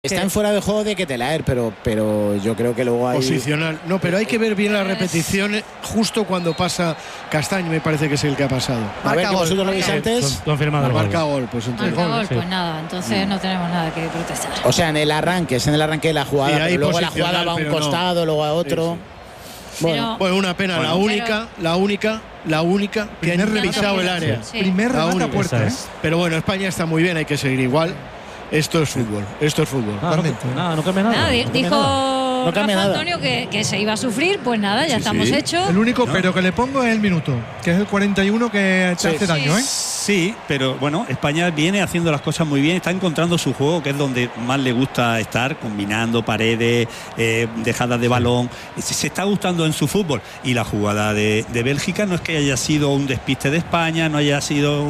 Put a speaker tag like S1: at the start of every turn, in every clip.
S1: Está en fuera de juego de Ketelaere, pero yo creo que luego hay...
S2: Posicional. No, pero hay que ver bien las repeticiones justo cuando pasa Castaño, me parece que es el que ha pasado.
S1: A ver, que vosotros lo veis antes.
S3: Confirmado el gol.
S2: Marca gol, pues entonces.
S4: Marca gol,
S3: sí.
S4: pues nada, entonces no tenemos nada que protestar.
S1: O sea, en el arranque de la jugada,
S2: Y ahí
S1: pero luego la jugada
S2: posicional,
S1: va a un
S2: pero no.
S1: costado, luego a otro.
S4: Pero,
S2: Bueno, una pena,
S5: Bueno.
S2: la única que han revisado el área.
S4: sí.
S5: Primer
S2: La
S5: remate a
S2: única.
S5: puerta,
S3: Esa es.
S2: Pero bueno, España está muy bien, hay que seguir igual. Esto es fútbol, esto es fútbol.
S5: Totalmente.
S3: No cambia nada.
S4: nada, dijo
S1: No cambia
S4: Rafa
S1: nada.
S4: Antonio que se iba a sufrir, pues nada, ya
S2: Sí,
S4: estamos
S2: sí.
S4: hechos.
S5: El único pero que le pongo es el minuto, que es el 41 que te hace daño, ¿eh?
S6: Sí, pero bueno, España viene haciendo las cosas muy bien, está encontrando su juego, que es donde más le gusta estar, combinando paredes, dejadas de balón, se está gustando en su fútbol. Y la jugada de Bélgica no es que haya sido un despiste de España, no haya sido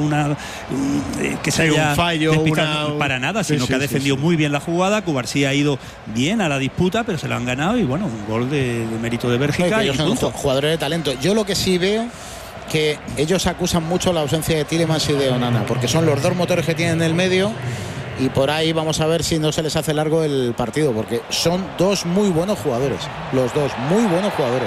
S6: que se
S2: Sí,
S6: haya
S2: un fallo,
S6: despistado para nada, sino que ha defendido muy bien la jugada. Cubarsí ha ido bien a la disputa, pero se lo han ganado y bueno, un gol de mérito de Bélgica.
S1: Que
S6: Y
S1: ellos son
S6: punto.
S1: jugadores de talento. Yo lo que sí veo que ellos acusan mucho la ausencia de Tielemans y de Onana, porque son los dos motores que tienen en el medio y por ahí vamos a ver si no se les hace largo el partido, porque son dos muy buenos jugadores, los dos muy buenos jugadores.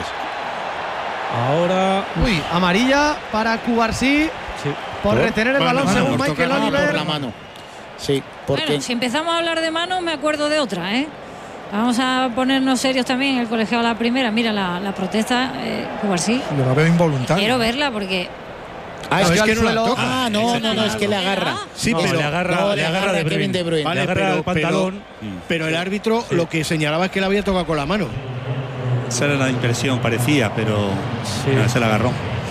S3: Ahora.
S7: Uy, amarilla para Cubarsí
S3: Sí.
S7: por retener el balón
S2: bueno,
S7: según
S2: por
S7: Michael
S2: tocar
S7: Oliver.
S1: Por la mano. Sí, porque
S4: Bueno, si empezamos a hablar de manos, me acuerdo de otra, ¿eh? Vamos a ponernos serios también. El colegiado a la primera, mira la protesta, Cubarsí.
S5: Yo la veo involuntaria.
S4: Quiero verla porque
S2: es
S5: al
S2: que no la
S5: suelo.
S2: toca.
S1: no, es que le agarra.
S2: Sí,
S3: No,
S2: pero
S3: le agarra
S1: a Kevin De Bruyne.
S2: Vale,
S3: le agarra
S2: pero-
S3: el pantalón.
S2: pero el árbitro lo que señalaba es que la había tocado con la mano.
S6: Esa era la impresión, parecía, pero
S3: Sí.
S6: no, se la agarró.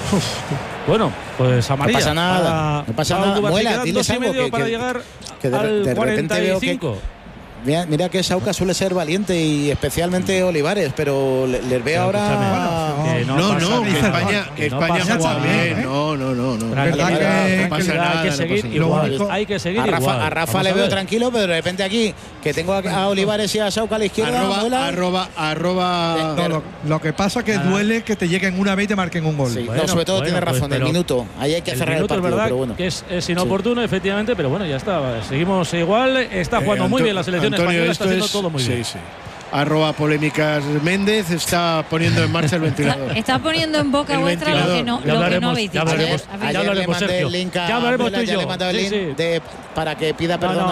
S3: Bueno, pues amarilla.
S1: pasa nada,
S3: para-
S1: no pasa
S3: para
S1: nada.
S3: Cubarsí.
S1: Muela,
S3: Quedan
S1: diles
S3: 2 y
S1: algo
S3: medio
S1: que-
S3: para
S1: que-
S3: llegar
S1: que de
S3: al
S1: repente veo que
S3: 45.
S1: Mira que Sauca suele ser valiente y especialmente Olivares, pero les veo ahora.
S3: Que
S2: No,
S3: pasa
S2: no, que
S3: nada.
S2: España,
S3: Que no
S2: España
S3: pasa
S2: juega
S3: nada,
S2: bien.
S5: ¿eh?
S2: No.
S5: ¿Verdad que-
S2: no pasa
S5: que
S2: nada,
S3: hay que
S2: no
S3: seguir
S2: pasa
S3: igual.
S2: nada.
S5: único-
S3: Hay que seguir
S1: A Rafa,
S3: igual.
S1: a Rafa
S3: Vamos
S1: le
S3: a
S1: veo
S3: ver.
S1: tranquilo, pero de repente aquí, que tengo a Olivares y a Sauca a la izquierda. Muela.
S2: Arroba.
S5: No, lo que pasa es que duele que te lleguen una vez y te marquen un gol.
S1: Sí,
S3: Bueno,
S1: no, sobre todo tiene
S3: pues,
S1: razón, el
S3: pero
S1: minuto. Ahí hay que
S3: El
S1: cerrar el
S3: minuto es
S1: partido,
S3: verdad
S1: pero bueno.
S3: que es inoportuno, efectivamente, pero bueno, ya está. Seguimos igual. Está jugando muy bien la selección española, está haciendo todo muy bien.
S2: Sí. Arroba polémicas Méndez está poniendo en marcha el ventilador.
S4: está poniendo en boca
S2: El
S4: vuestra lo
S2: ventilador.
S4: que no,
S3: Ya
S4: lo que no
S3: hablaremos,
S4: habéis
S3: ya
S4: dicho.
S3: hablaremos.
S4: ¿eh?
S3: Ya
S1: Ayer le
S3: hablaremos,
S1: mandé
S3: Sergio.
S1: el link a
S3: Ya hablaremos
S1: Muela,
S3: tú y
S1: ya
S3: yo.
S1: le he mandado el
S3: Sí,
S1: link
S3: sí.
S1: para que pida perdón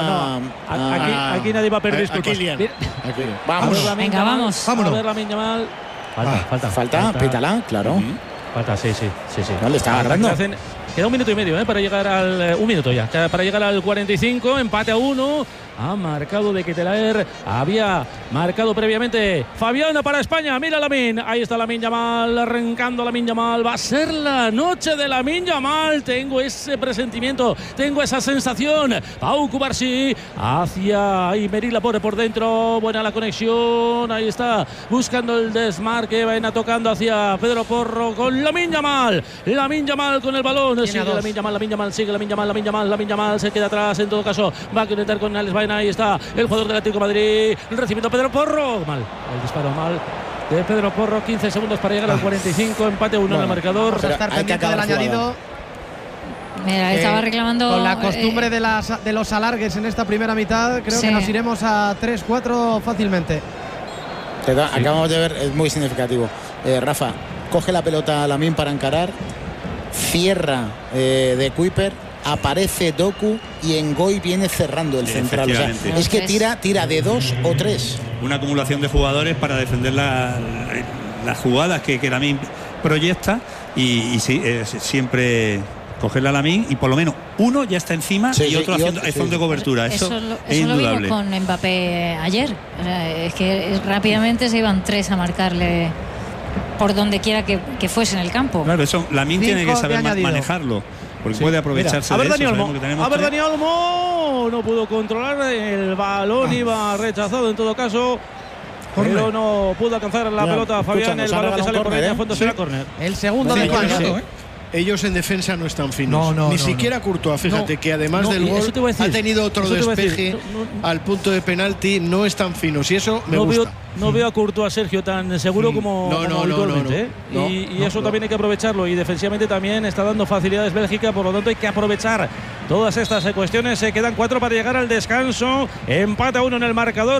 S3: Aquí nadie va a pedir
S2: a
S3: disculpas.
S2: Kylian.
S3: Mira,
S1: Vamos.
S4: Venga, vamos.
S3: A
S5: Vámonos.
S3: ver la Minyamal.
S1: Falta, pítala, claro.
S3: Falta, sí.
S1: No, le está agarrando.
S3: Queda 1 minuto y medio para llegar al 1 minuto ya. Para llegar al 45, empate a 1. Ha marcado de Ketelaere. Había marcado previamente Fabián para España. Mira Lamine. Ahí está Lamine Yamal. Arrancando Lamine Yamal. Va a ser la noche de Lamine Yamal. Tengo ese presentimiento. Tengo esa sensación. Pau Cubarsí hacia Merila por dentro. Buena la conexión. Ahí está. Buscando el desmarque. Va tocando hacia Pedro Porro con Lamine Yamal. Lamine Yamal con el balón. Sigue Lamine Yamal. Sigue Lamine Yamal. Se queda atrás. En todo caso, va a conectar con Alex Baena. Ahí está el jugador del Atlético de Madrid. Recibiendo a Pedro Porro. Mal. El disparo mal de Pedro Porro. 15 segundos para llegar al 45. Empate 1 en el marcador.
S7: Vamos a estar
S1: hay que
S7: pendiente del
S1: acabar la
S7: añadido.
S4: Mira, estaba reclamando.
S7: Con la costumbre de los alargues en esta primera mitad, creo
S4: Sí.
S7: que nos iremos a 3-4 fácilmente.
S1: Acabamos de ver, es muy significativo. Rafa, coge la pelota a Lamine para encarar, cierra de Kuiper, aparece Doku y Ngoy viene cerrando el central. O sea,
S6: Efectivamente.
S1: es que tira de 2 o 3.
S6: Una acumulación de jugadores para defender las jugadas que Lamine proyecta y sí, siempre cogerla a Lamine y por lo menos uno ya está encima y otro haciendo de cobertura. Eso
S4: lo
S6: es indudable.
S4: vimos con Mbappé ayer. O sea, es que rápidamente se iban 3 a marcarle por donde quiera que fuese en el campo.
S6: Claro, eso Lamine tiene que
S7: 5 de
S6: saber
S7: añadido.
S6: manejarlo, porque puede aprovecharse
S3: A ver,
S6: de eso.
S3: Dani
S6: Sabemos
S3: Olmo.
S6: que tenemos
S3: A ver,
S6: tres.
S3: Dani Olmo. No pudo controlar. El balón iba rechazado en todo caso. Pero no pudo alcanzar la pelota Fabián. El balón que sale por ahí a fondo será córner.
S7: El segundo de
S5: Sí,
S7: España.
S5: sí.
S2: ellos en defensa no están finos. Ni siquiera Courtois, fíjate que además del gol ha tenido otro despeje al punto de penalti, no están finos y eso me gusta.
S3: No veo a Courtois, Sergio, tan seguro como habitualmente. Y eso también hay que aprovecharlo. Y defensivamente también está dando facilidades Bélgica, por lo tanto hay que aprovechar todas estas cuestiones. Se quedan 4 para llegar al descanso. Empate a 1 en el marcador.